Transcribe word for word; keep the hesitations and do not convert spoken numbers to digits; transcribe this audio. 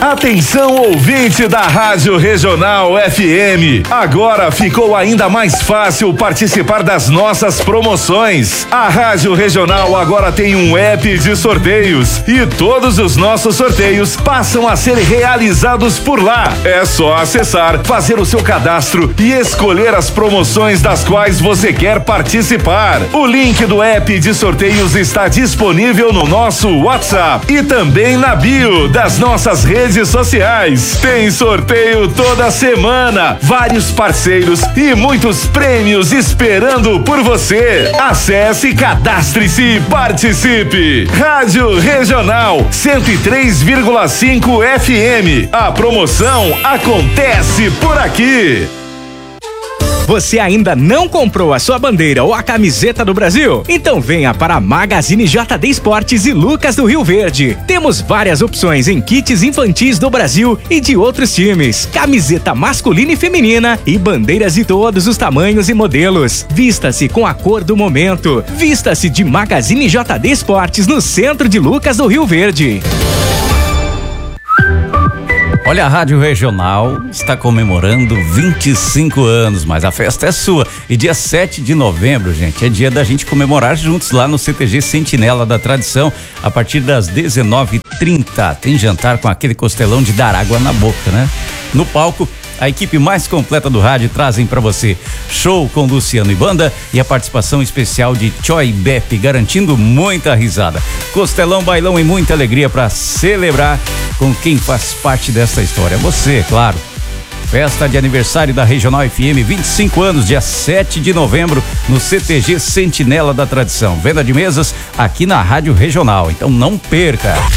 Atenção, ouvinte da Rádio Regional F M. Agora ficou ainda mais fácil participar das nossas promoções. A Rádio Regional agora tem um app de sorteios e todos os nossos sorteios passam a ser realizados por lá. É só acessar, fazer o seu cadastro e escolher as promoções das quais você quer participar. O link do app de sorteios está disponível no nosso WhatsApp e também na bio das nossas redes sociais. Tem sorteio toda semana, vários parceiros e muitos prêmios esperando por você. Acesse, cadastre-se e participe. Rádio Regional cento e três vírgula cinco F M. A promoção acontece por aqui. Você ainda não comprou a sua bandeira ou a camiseta do Brasil? Então venha para a Magazine J D Esportes e Lucas do Rio Verde. Temos várias opções em kits infantis do Brasil e de outros times. Camiseta masculina e feminina e bandeiras de todos os tamanhos e modelos. Vista-se com a cor do momento. Vista-se de Magazine J D Esportes no centro de Lucas do Rio Verde. Olha, a Rádio Regional está comemorando vinte e cinco anos, mas a festa é sua. E dia sete de novembro, gente, é dia da gente comemorar juntos lá no C T G Sentinela da Tradição, a partir das dezenove e trinta. Tem jantar com aquele costelão de dar água na boca, né? No palco, a equipe mais completa do rádio trazem para você show com Luciano e banda e a participação especial de Choi Bep, garantindo muita risada. Costelão, bailão e muita alegria para celebrar com quem faz parte dessa história. Você, claro. Festa de aniversário da Regional F M, vinte e cinco anos, dia sete de novembro, no C T G Sentinela da Tradição. Venda de mesas aqui na Rádio Regional. Então não perca.